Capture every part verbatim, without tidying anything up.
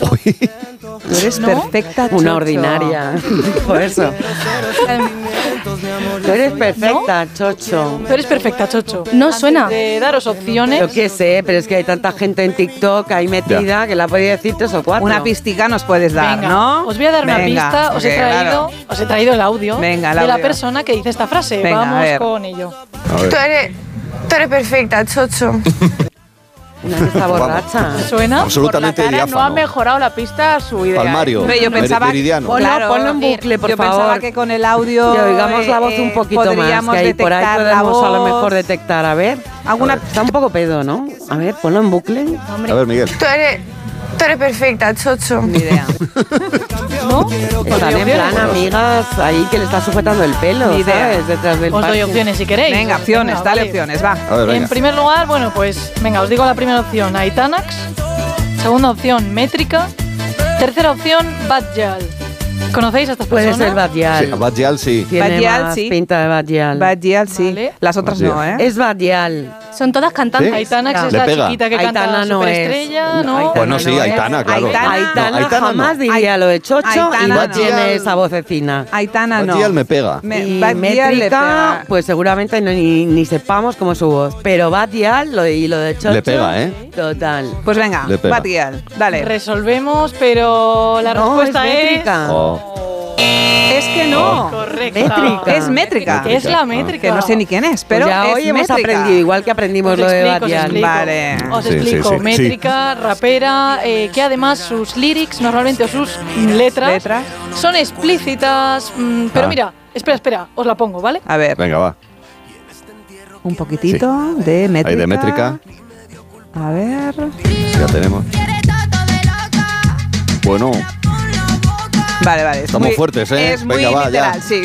Tú eres ¿no? perfecta, Chocho. Una ordinaria. Dijo eso. Tú eres perfecta, ¿no? Chocho. Tú eres perfecta, Chocho. No suena. De daros opciones. Yo qué sé, pero es que hay tanta gente en TikTok ahí metida ya. que la podía decir tres o cuatro. Una pistica nos puedes dar, Venga, ¿no? Os voy a dar Venga, una pista. Os he, traído, claro. os he traído el audio Venga, el de audio. la persona que dice esta frase. Venga, Vamos con ello. Tú eres, tú eres perfecta, Chocho. Una que está borracha. ¿Suena? Absolutamente Por la cara diáfano. no ha mejorado la pista a su idea. Palmario. Pero yo pensaba, meridiano. Ponlo, claro, ponlo en bucle, por yo favor. pensaba que con el audio que oigamos la voz eh, un poquito más, que ahí por ahí podemos a lo mejor detectar. A ver, alguna está un poco pedo, ¿no? A ver, ponlo en bucle. A ver, Miguel. Tú eres, tú eres perfecta, Chocho. Ni idea. ¿No? Están en plan amigas ahí que le está sujetando el pelo, Ni idea. ¿sabes? Detrás del Os doy parque. opciones si queréis. Venga, opciones, Venga, dale vale. opciones, va. A ver, venga. En primer lugar, bueno, pues venga, os digo la primera opción, Aitanax. Segunda opción, Métrica. Tercera opción, Badjal. ¿Conocéis a estas Puede personas? ser Badial. Sí, Badial sí. Tiene Badial, más sí. pinta de Badial. Badial, sí. Vale. Las otras Badial. no, ¿eh? Es Badial. Son todas cantantes. ¿Sí? Aitanax es Le la pega. chiquita que Aitana canta no Superestrella, es. ¿no? Aitana Bueno, sí, no es. Aitana, claro. Aitana- No, Aitana, Aitana jamás no. diría lo de Chocho Aitana y no no. tiene esa vocecina. Aitana no. Badial me pega. Me, Y Badial le Métrica, pega. pues seguramente no, ni, ni sepamos cómo es su voz. Pero Badial lo, y lo de Chocho. Le pega, ¿eh? Total. Pues venga, Le pega. Badial, dale. Resolvemos, pero la No, respuesta es es... métrica. Oh. Es que no. Correcta. Métrica. Es métrica. Es la métrica. Que no sé ni quién es, pero Pues ya es hoy hemos métrica. aprendido, igual que aprendimos Os lo de explico, os Badial. explico. Vale. Os Sí, explico. sí, sí. Métrica, rapera, eh, que además sus lyrics normalmente o sus letras, Letras. son explícitas. mm, pero Ah. mira, espera, espera, os la pongo, ¿vale? A ver, Venga, va. un poquitito de métrica. Ahí de métrica. A ver. Ya tenemos. Bueno, Vale, vale. es Estamos muy- fuertes, ¿eh? Es muy Venga, va, ya. literal, sí.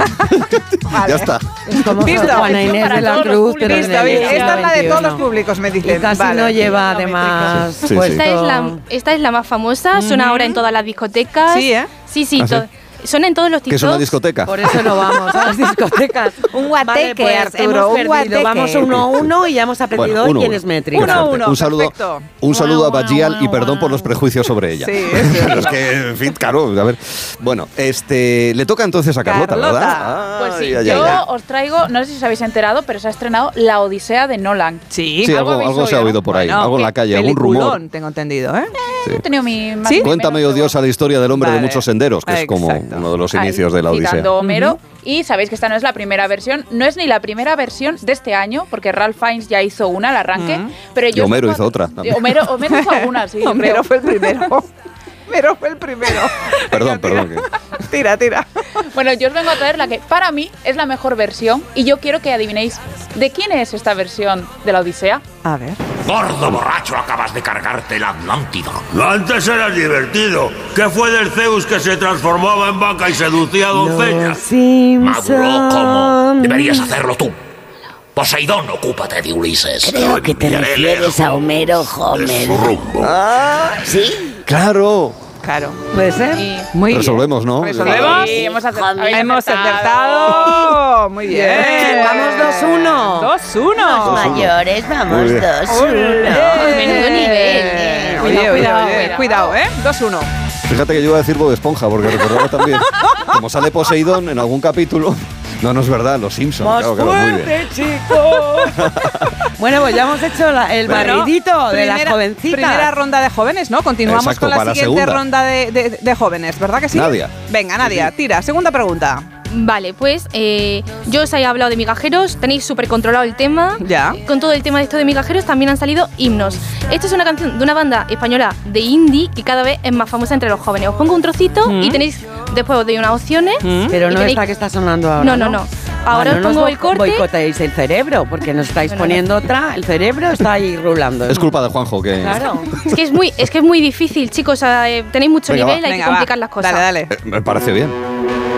Vale. ya está. Es como Visto. Juana Inés Para de la todos los Cruz, pero en Listo, el bien. siglo Esta es la de todos los veintiuno. públicos, me Y dicen. casi Vale. no lleva La además Sí, sí. puesto- Esta es, la, esta es la más famosa, suena ahora en todas las discotecas. Sí, ¿eh? Sí, sí, ¿Ah, sí? to- suena en todos los ¿Qué es una TikToks. discoteca? Por eso no vamos a las discotecas. Un guateque, Vale, pues Arturo, hemos un perdido. guateque. Vamos uno a uno y ya hemos aprendido Bueno, hoy uno, quién uno. es métrica. Uno a uno, un saludo, perfecto. un saludo a Uno, uno, Badial uno, y perdón uno. por los prejuicios sobre ella. Sí, es Pero es que, en fin, claro, a ver. Bueno, este, le toca entonces a Carlota, Carlota. ¿verdad? Pues sí, Ay, ay, yo ay. os traigo, no sé si os habéis enterado, pero se ha estrenado La Odisea de Nolan. Sí, Sí, algo, habéis algo se ha oído, oído por ahí, Bueno, algo en la calle, algún peliculón, rumor. tengo entendido, ¿eh? Sí. He tenido mi más ¿Sí? ni Cuéntame, menos, odiosa, pero- la historia del hombre de Vale. muchos senderos, que es como Exacto. uno de los ahí, inicios de la Odisea. citando Homero. Y sabéis que esta no es la primera versión, no es ni la primera versión de este año, porque Ralph Fiennes ya hizo una, el arranque. Mm. Pero Y yo Homero os hizo vengo a- otra también. Homero, Homero hizo alguna, sí. yo Homero creo. fue el primero. Homero fue el primero. Perdón, Venga, perdón. Tira, tira. tira. Bueno, yo os vengo a traer la que para mí es la mejor versión y yo quiero que adivinéis de quién es esta versión de la Odisea. A ver. Gordo borracho, acabas de cargarte la Atlántida. Antes era divertido. ¿Qué fue del Zeus que se transformaba en vaca y seducía a Los doncellas? Maduro como. Simpson. Deberías hacerlo tú. Poseidón, ocúpate de Ulises. Creo que te Pillaré refieres lejos a Homero de Homer. su rumbo. ¿Sí? Claro. Claro. ¿Puede ser? Y Muy Resolvemos, ¿no? ¿Resolvemos? Sí, hemos acertado. Homer. habéis Hemos acertado. acertado. Muy bien. Bien, vamos dos uno. dos uno. Mayores, Muy vamos bien. dos Ole. uno. Menudo nivel. Oye, Cuidado, oye, cuidado, oye, cuidado. cuidado, ¿eh? dos uno. Fíjate que yo iba a decir Bob Esponja, porque recordaba también, como sale Poseidón en algún capítulo. No, no es verdad, los Simpsons. Más Claro, claro, muy bien. fuerte, chicos. Bueno, pues ya hemos hecho la- el Bueno, barridito de las primera- jovencitas. Primera ronda de jóvenes, ¿no? Continuamos Exacto, con la para la siguiente segunda. ronda de, de- de jóvenes, ¿verdad que sí? Nadia. Venga, Nadia, tira. Segunda pregunta. Vale, pues eh, yo os he hablado de migajeros, tenéis súper controlado el tema. Ya. Con todo el tema de esto de migajeros también han salido himnos. Esta es una canción de una banda española de indie que cada vez es más famosa entre los jóvenes. Os pongo un trocito Mm. y tenéis, después os doy una opciones. Pero y no tenéis- esta que está sonando ahora. No, no, no. Ahora Ah, os no nos pongo bo- el corte. boicoteéis el cerebro, porque nos estáis No, no, poniendo otra. El cerebro está ahí rulando. Es culpa de Juanjo que. Claro. Es que es muy, es que es muy difícil, chicos. o sea, eh, tenéis mucho Venga, nivel, va. hay Venga, que va. complicar las cosas. Dale, dale. Eh, Me parece bien.